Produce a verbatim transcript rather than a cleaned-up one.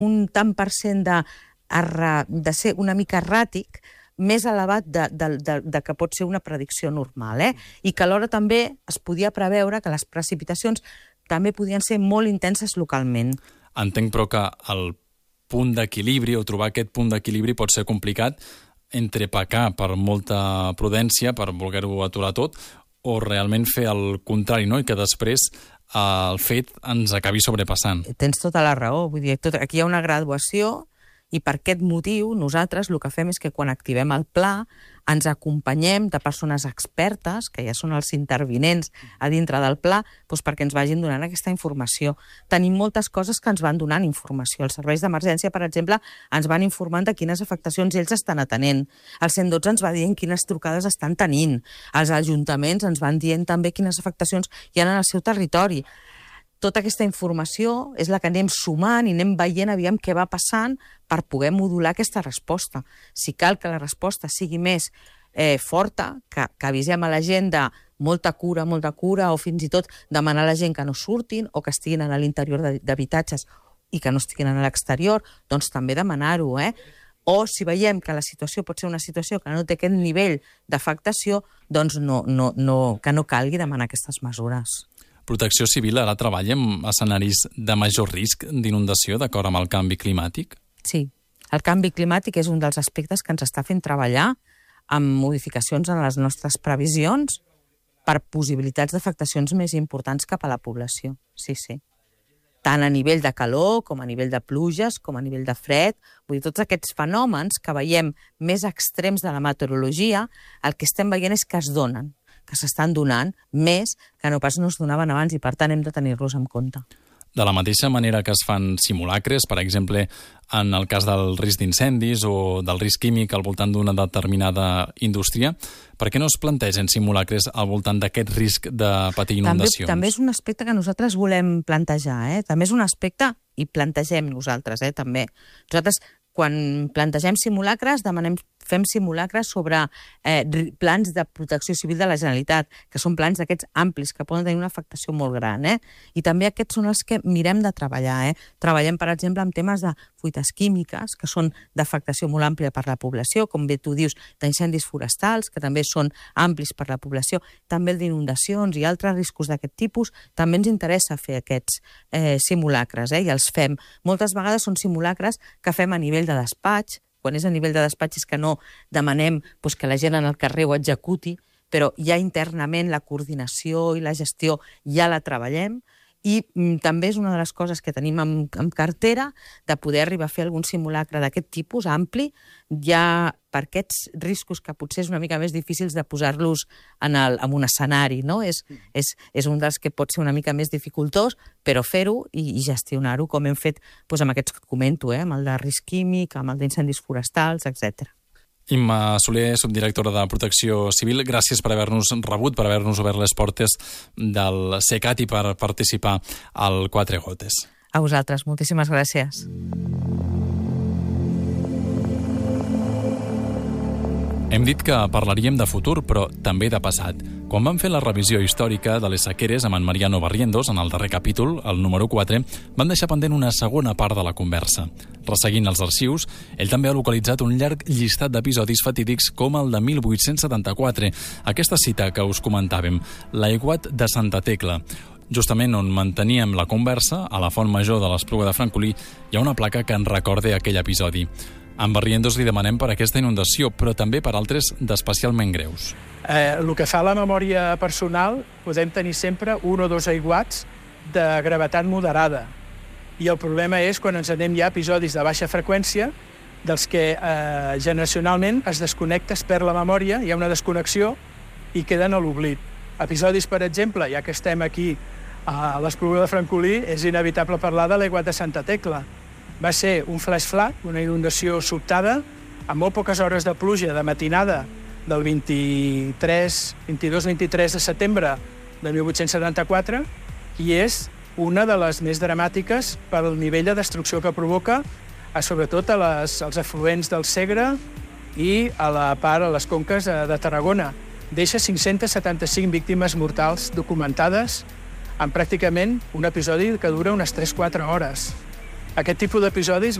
un tant per cent de, de ser una mica erràtic més elevat de, de, de, de que pot ser una predicció normal, eh? I que alhora també es podia preveure que les precipitacions també podien ser molt intenses localment. Entenc, però, que el punt d'equilibri o trobar aquest punt d'equilibri pot ser complicat entre pecar per molta prudència, per voler-ho aturar tot, o realment fer el contrari, no? I que després eh, el fet ens acabi sobrepassant. Tens tota la raó. Vull dir, tot, aquí hi ha una graduació i per aquest motiu nosaltres el que fem és que quan activem el pla ens acompanyem de persones expertes, que ja són els intervinents a dintre del pla, doncs perquè ens vagin donant aquesta informació. Tenim moltes coses que ens van donant informació. Els serveis d'emergència, per exemple, ens van informant de quines afectacions ells estan atenent. El cent dotze ens va dient quines trucades estan tenint. Els ajuntaments ens van dient també quines afectacions hi ha en el seu territori. Tota aquesta informació és la que anem sumant i anem veient aviam què va passant per poder modular aquesta resposta. Si cal que la resposta sigui més eh, forta, que, que avisem a la gent de molta cura, molta cura, o fins i tot demanar a la gent que no surtin o que estiguin a l'interior d'habitatges i que no estiguin a l'exterior, doncs també demanar-ho, eh? O si veiem que la situació pot ser una situació que no té aquest nivell d'afectació, doncs no, no, no, que no calgui demanar aquestes mesures. Protecció Civil ara treballa en escenaris de major risc d'inundació d'acord amb el canvi climàtic? Sí. El canvi climàtic és un dels aspectes que ens està fent treballar amb modificacions en les nostres previsions per possibilitats d'afectacions més importants cap a la població. Sí, sí. Tant a nivell de calor, com a nivell de pluges, com a nivell de fred. Vull dir, tots aquests fenòmens que veiem més extrems de la meteorologia, el que estem veient és que es donen, que s'estan donant més que no pas no es donaven abans i, per tant, hem de tenir-los en compte. De la mateixa manera que es fan simulacres, per exemple, en el cas del risc d'incendis o del risc químic al voltant d'una determinada indústria, per què no es plantegen simulacres al voltant d'aquest risc de patir inundacions? També, també és un aspecte que nosaltres volem plantejar, eh? També és un aspecte, i plantegem nosaltres, eh? també. Nosaltres, quan plantegem simulacres, demanem fem simulacres sobre eh, plans de protecció civil de la Generalitat, que són plans d'aquests amplis, que poden tenir una afectació molt gran. Eh? I també aquests són els que mirem de treballar. Eh? Treballem, per exemple, amb temes de fuites químiques, que són d'afectació molt àmplia per la població, com bé tu dius, d'incendis forestals, que també són amplis per la població, també el d'inundacions i altres riscos d'aquest tipus. També ens interessa fer aquests eh, simulacres, eh? I els fem. Moltes vegades són simulacres que fem a nivell de despatx. Quan és a nivell de despatx és que no demanem doncs, que la gent en el carrer ho executi, però ja internament la coordinació i la gestió ja la treballem i mm, també és una de les coses que tenim en, en cartera de poder arribar a fer algun simulacre d'aquest tipus ampli, ja per aquests riscos que potser és una mica més difícils de posar-los en, el, en un escenari, no? És, és, és un dels que pot ser una mica més dificultós, però fer-ho i, i gestionar-ho, com hem fet doncs, amb aquests que et comento, eh? Amb el de risc químic, amb el d'incendis forestals, etcètera. Imma Soler, subdirectora de Protecció Civil, gràcies per haver-nos rebut, per haver-nos obert les portes del CECAT i per participar al Quatre Gotes. A vosaltres, moltíssimes gràcies. Hem dit que parlaríem de futur, però també de passat. Quan vam fer la revisió històrica de les sequeres amb en Mariano Barrientos, en el darrer capítol, el número quatre, vam deixar pendent una segona part de la conversa. Resseguint els arxius, ell també ha localitzat un llarg llistat d'episodis fatídics com el de mil vuit-cents setanta-quatre, aquesta cita que us comentàvem, l'aiguat de Santa Tecla. Justament on manteníem la conversa, a la Font Major de l'Espluga de Francolí, hi ha una placa que ens recorda aquell episodi. A en Barrientos li demanem per aquesta inundació, però també per altres d'especialment greus. Eh, el que fa la memòria personal, podem tenir sempre un o dos aiguats de gravetat moderada. I el problema és quan ens anem ja a episodis de baixa freqüència, dels que eh, generacionalment es desconnecta, es perd la memòria, hi ha una desconnexió i queden a l'oblit. Episodis, per exemple, ja que estem aquí a l'Espluga de Francolí, és inevitable parlar de l'aiguat de Santa Tecla. Va ser un flash flood, una inundació sobtada, amb molt poques hores de pluja de matinada del vint-i-tres, vint-i-dos vint-i-tres de setembre de mil vuit-cents setanta-quatre, i és una de les més dramàtiques pel nivell de destrucció que provoca, a, sobretot a les, als afluents del Segre i a la part, a les conques de, de Tarragona. Deixa cinc-centes setanta-cinc víctimes mortals documentades en pràcticament un episodi que dura unes tres a quatre hores. Aquest tipus d'episodis